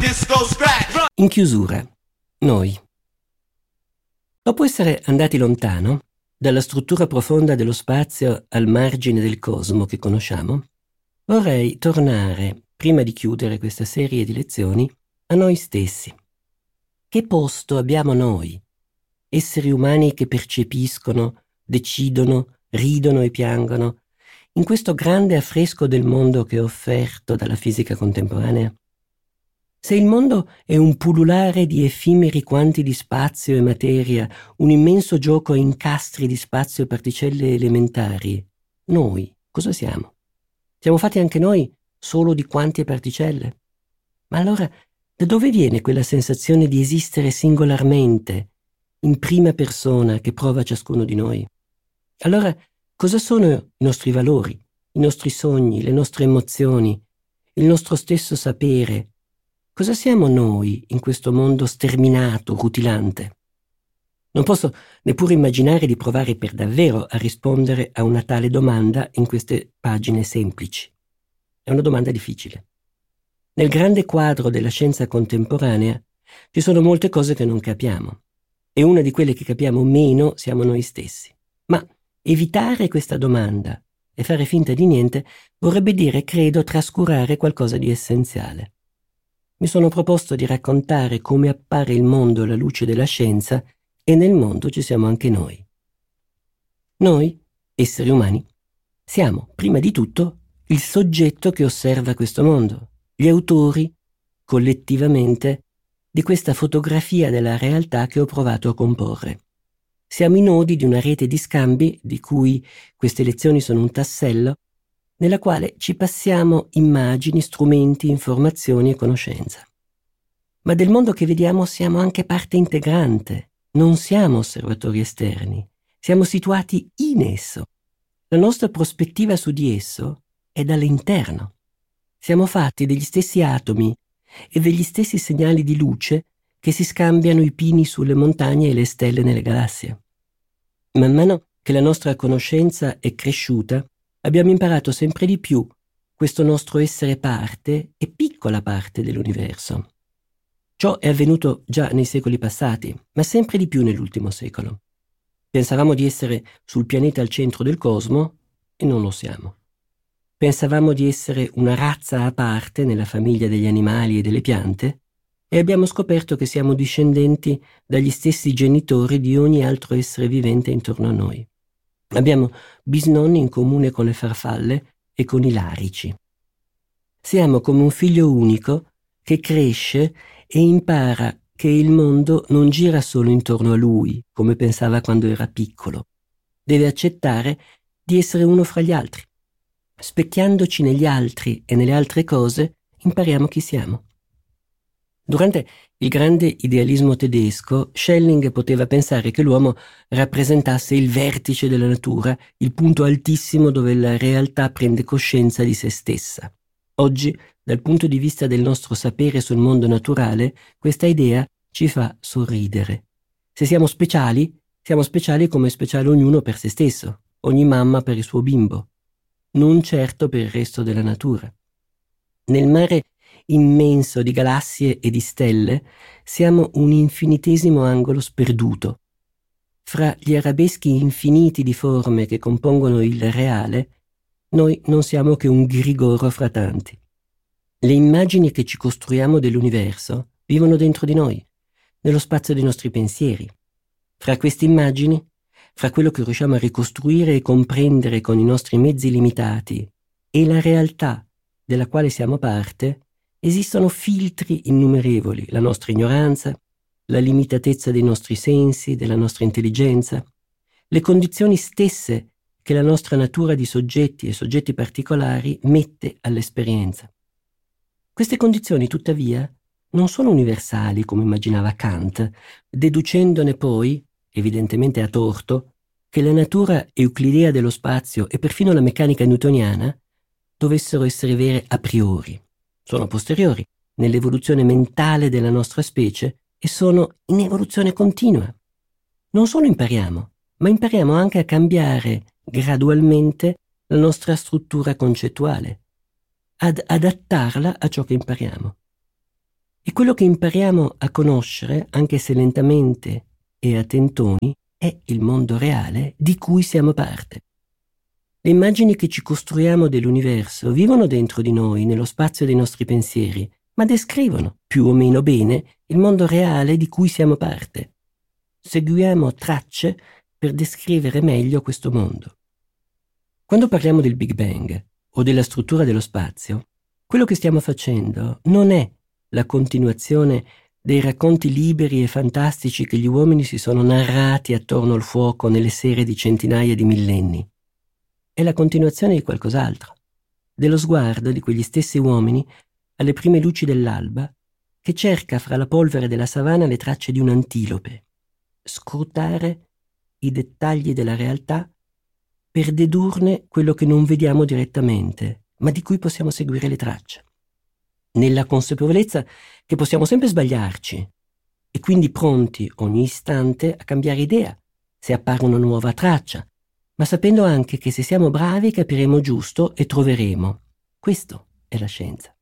In chiusura, noi. Dopo essere andati lontano, dalla struttura profonda dello spazio al margine del cosmo che conosciamo, vorrei tornare, prima di chiudere questa serie di lezioni, a noi stessi. Che posto abbiamo noi, esseri umani che percepiscono, decidono, ridono e piangono, in questo grande affresco del mondo che è offerto dalla fisica contemporanea? Se il mondo è un pullulare di effimeri quanti di spazio e materia, un immenso gioco a incastri di spazio e particelle elementari, noi cosa siamo? Siamo fatti anche noi solo di quanti e particelle? Ma allora, da dove viene quella sensazione di esistere singolarmente, in prima persona, che prova ciascuno di noi? Allora, cosa sono i nostri valori, i nostri sogni, le nostre emozioni, il nostro stesso sapere? Cosa siamo noi in questo mondo sterminato, rutilante? Non posso neppure immaginare di provare per davvero a rispondere a una tale domanda in queste pagine semplici. È una domanda difficile. Nel grande quadro della scienza contemporanea ci sono molte cose che non capiamo, e una di quelle che capiamo meno siamo noi stessi. Ma evitare questa domanda e fare finta di niente vorrebbe dire, credo, trascurare qualcosa di essenziale. Mi sono proposto di raccontare come appare il mondo alla luce della scienza, e nel mondo ci siamo anche noi. Noi, esseri umani, siamo, prima di tutto, il soggetto che osserva questo mondo, gli autori, collettivamente, di questa fotografia della realtà che ho provato a comporre. Siamo i nodi di una rete di scambi, di cui queste lezioni sono un tassello, nella quale ci passiamo immagini, strumenti, informazioni e conoscenza. Ma del mondo che vediamo siamo anche parte integrante, non siamo osservatori esterni, siamo situati in esso. La nostra prospettiva su di esso è dall'interno. Siamo fatti degli stessi atomi e degli stessi segnali di luce che si scambiano i pini sulle montagne e le stelle nelle galassie. Man mano che la nostra conoscenza è cresciuta, abbiamo imparato sempre di più questo nostro essere parte e piccola parte dell'universo. Ciò è avvenuto già nei secoli passati, ma sempre di più nell'ultimo secolo. Pensavamo di essere sul pianeta al centro del cosmo e non lo siamo. Pensavamo di essere una razza a parte nella famiglia degli animali e delle piante e abbiamo scoperto che siamo discendenti dagli stessi genitori di ogni altro essere vivente intorno a noi. Abbiamo bisnonni in comune con le farfalle e con i larici. Siamo come un figlio unico che cresce e impara che il mondo non gira solo intorno a lui, come pensava quando era piccolo. Deve accettare di essere uno fra gli altri. Specchiandoci negli altri e nelle altre cose, impariamo chi siamo. Durante il grande idealismo tedesco, Schelling poteva pensare che l'uomo rappresentasse il vertice della natura, il punto altissimo dove la realtà prende coscienza di se stessa. Oggi, dal punto di vista del nostro sapere sul mondo naturale, questa idea ci fa sorridere. Se siamo speciali come è speciale ognuno per se stesso, ogni mamma per il suo bimbo, non certo per il resto della natura. Nel mare immenso di galassie e di stelle siamo un infinitesimo angolo sperduto. Fra gli arabeschi infiniti di forme che compongono il reale, noi non siamo che un grigoro fra tanti. Le immagini che ci costruiamo dell'universo vivono dentro di noi, nello spazio dei nostri pensieri. Fra queste immagini, fra quello che riusciamo a ricostruire e comprendere con i nostri mezzi limitati e la realtà della quale siamo parte, esistono filtri innumerevoli, la nostra ignoranza, la limitatezza dei nostri sensi, della nostra intelligenza, le condizioni stesse che la nostra natura di soggetti e soggetti particolari mette all'esperienza. Queste condizioni, tuttavia, non sono universali come immaginava Kant, deducendone poi, evidentemente a torto, che la natura euclidea dello spazio e perfino la meccanica newtoniana dovessero essere vere a priori. Sono posteriori nell'evoluzione mentale della nostra specie e sono in evoluzione continua. Non solo impariamo, ma impariamo anche a cambiare gradualmente la nostra struttura concettuale, ad adattarla a ciò che impariamo. E quello che impariamo a conoscere, anche se lentamente e a tentoni, è il mondo reale di cui siamo parte. Le immagini che ci costruiamo dell'universo vivono dentro di noi, nello spazio dei nostri pensieri, ma descrivono, più o meno bene, il mondo reale di cui siamo parte. Seguiamo tracce per descrivere meglio questo mondo. Quando parliamo del Big Bang o della struttura dello spazio, quello che stiamo facendo non è la continuazione dei racconti liberi e fantastici che gli uomini si sono narrati attorno al fuoco nelle sere di centinaia di millenni. È la continuazione di qualcos'altro, dello sguardo di quegli stessi uomini alle prime luci dell'alba che cerca fra la polvere della savana le tracce di un antilope, scrutare i dettagli della realtà per dedurne quello che non vediamo direttamente, ma di cui possiamo seguire le tracce, nella consapevolezza che possiamo sempre sbagliarci e quindi pronti ogni istante a cambiare idea se appare una nuova traccia, ma sapendo anche che se siamo bravi capiremo giusto e troveremo. Questo è la scienza.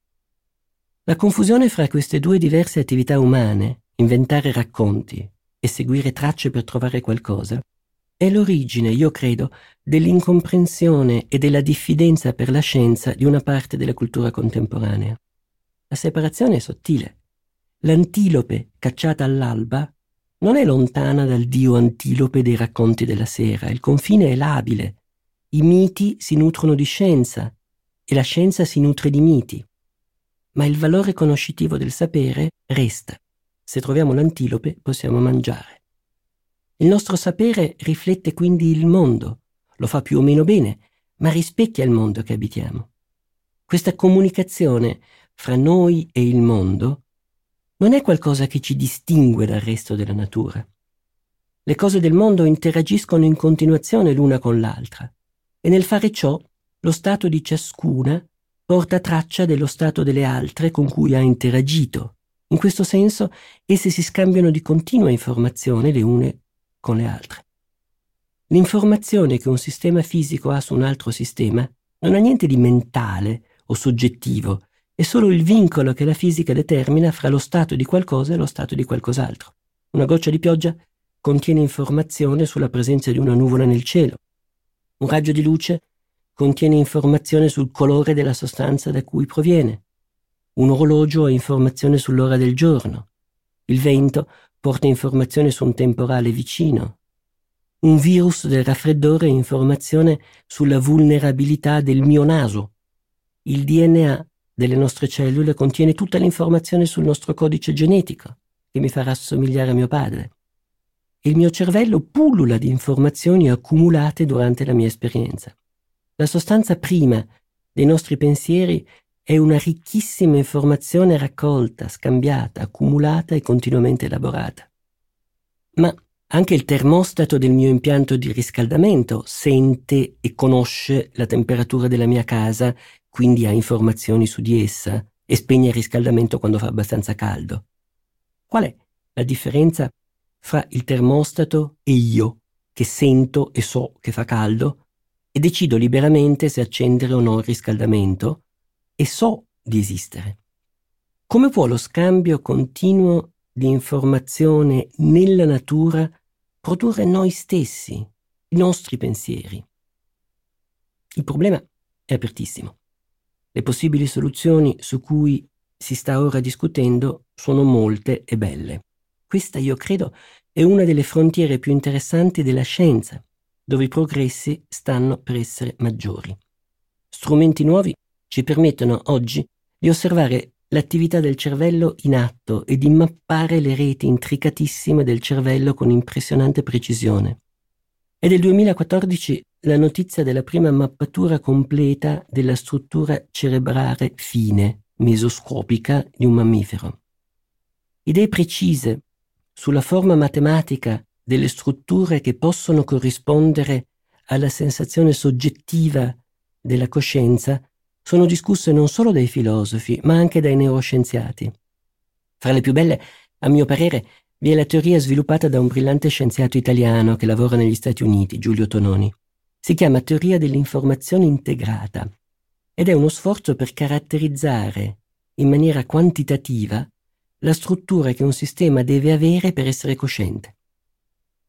La confusione fra queste due diverse attività umane, inventare racconti e seguire tracce per trovare qualcosa, è l'origine, io credo, dell'incomprensione e della diffidenza per la scienza di una parte della cultura contemporanea. La separazione è sottile. L'antilope cacciata all'alba non è lontana dal dio antilope dei racconti della sera. Il confine è labile. I miti si nutrono di scienza e la scienza si nutre di miti. Ma il valore conoscitivo del sapere resta. Se troviamo l'antilope possiamo mangiare. Il nostro sapere riflette quindi il mondo, lo fa più o meno bene, ma rispecchia il mondo che abitiamo. Questa comunicazione fra noi e il mondo non è qualcosa che ci distingue dal resto della natura. Le cose del mondo interagiscono in continuazione l'una con l'altra e nel fare ciò lo stato di ciascuna porta traccia dello stato delle altre con cui ha interagito. In questo senso esse si scambiano di continua informazione le une con le altre. L'informazione che un sistema fisico ha su un altro sistema non ha niente di mentale o soggettivo, è solo il vincolo che la fisica determina fra lo stato di qualcosa e lo stato di qualcos'altro. Una goccia di pioggia contiene informazione sulla presenza di una nuvola nel cielo. Un raggio di luce contiene informazione sul colore della sostanza da cui proviene. Un orologio ha informazione sull'ora del giorno. Il vento porta informazione su un temporale vicino. Un virus del raffreddore ha informazione sulla vulnerabilità del mio naso. Il DNA delle nostre cellule contiene tutta l'informazione sul nostro codice genetico, che mi farà assomigliare a mio padre. Il mio cervello pullula di informazioni accumulate durante la mia esperienza. La sostanza prima dei nostri pensieri è una ricchissima informazione raccolta, scambiata, accumulata e continuamente elaborata. Ma anche il termostato del mio impianto di riscaldamento sente e conosce la temperatura della mia casa, quindi ha informazioni su di essa e spegne il riscaldamento quando fa abbastanza caldo. Qual è la differenza fra il termostato e io, che sento e so che fa caldo e decido liberamente se accendere o no il riscaldamento e so di esistere? Come può lo scambio continuo di informazione nella natura produrre noi stessi, i nostri pensieri? Il problema è apertissimo. Le possibili soluzioni su cui si sta ora discutendo sono molte e belle. Questa, io credo, è una delle frontiere più interessanti della scienza, dove i progressi stanno per essere maggiori. Strumenti nuovi ci permettono oggi di osservare l'attività del cervello in atto e di mappare le reti intricatissime del cervello con impressionante precisione. È del 2014 la notizia della prima mappatura completa della struttura cerebrale fine, mesoscopica, di un mammifero. Idee precise sulla forma matematica delle strutture che possono corrispondere alla sensazione soggettiva della coscienza sono discusse non solo dai filosofi, ma anche dai neuroscienziati. Fra le più belle, a mio parere, vi è la teoria sviluppata da un brillante scienziato italiano che lavora negli Stati Uniti, Giulio Tononi. Si chiama teoria dell'informazione integrata ed è uno sforzo per caratterizzare in maniera quantitativa la struttura che un sistema deve avere per essere cosciente.